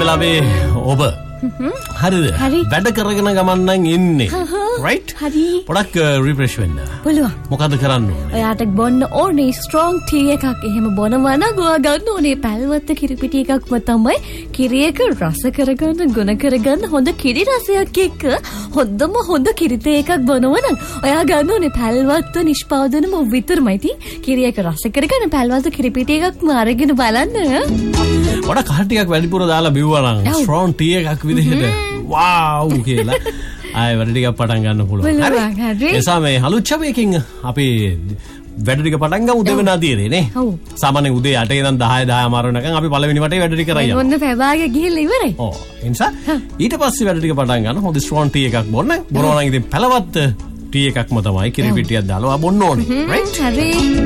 වෙලාවේ ඔබ හරිද? වැඩ කරගෙන ගමන් ඉන්නේ. right? හරි. පොඩක් රිෆ්‍රෙෂ් වෙන්න. පුළුවන්. මොකද කරන්න ඕනේ? ඔයාට බොන්න ඕනේ ස්ට්‍රෝං ටී එකක්. එහෙම බොනවා නම් ගොඩ ගන්න ඕනේ පැල්වත්ත කිරිපිටි එකක්ම තමයි. කිරි එක රස කරගන්න, ගුණ කරගන්න හොඳ කිරි රසයක් එක්ක හොඳ කිරි තේ එකක් බොනවා නම් ඔයා ගන්න ඕනේ පැල්වත්ත නිෂ්පාදනම විතරමයි. ඉතින් කිරි එක රස කරගන්න පැල්වත්ත කිරිපිටි එකක්ම අරගෙන බලන්න. වඩා කහටියක් වැඩිපුර දාලා බිව්වා නම් ස්ට්‍රෝං ටී එකක් විදිහට වාව් කියලා ආයෙ වැඩ ටිකක් පටන් ගන්න පුළුවන්. හරි. එසා මේ හලුච්චවයකින් අපි වැඩ ටික පටන් ගමු දෙවෙනා තියේදී නේ. ඔව්. සාමාන්‍යයෙන් උදේ 8 ඉඳන් 10:10 වෙනකන් අපි පළවෙනි වටේ වැඩ ටික කරයි. ඔන්න පැවාගේ ගිහිල්ලා ඉවරයි. ඔව්. ඒ නිසා ඊට පස්සේ වැඩ ටික පටන් ගන්න හොඳ ස්ට්‍රෝං ටී එකක් බොන්න. බොනවා නම් ඉතින් පැලවත් ටී එකක්ම තමයි කිරි පිටියක් දාලා බොන්න ඕනේ. right? හරි.